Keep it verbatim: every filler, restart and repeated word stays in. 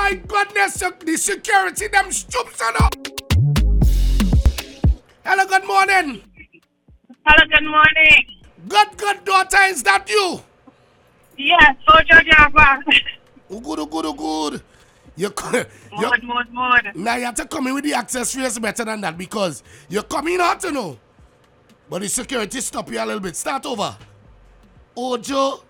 my goodness, the security, them stoops on up. Hello, good morning. Hello, good morning. Good, good daughter, is that you? Yes, Ojo Java. Oh, good, oh, good, oh, good. You, you, Mood, mood, mood. now you have to come in with the accessories better than that because you're coming hot, you know. But the security stop you a little bit. Start over. Ojo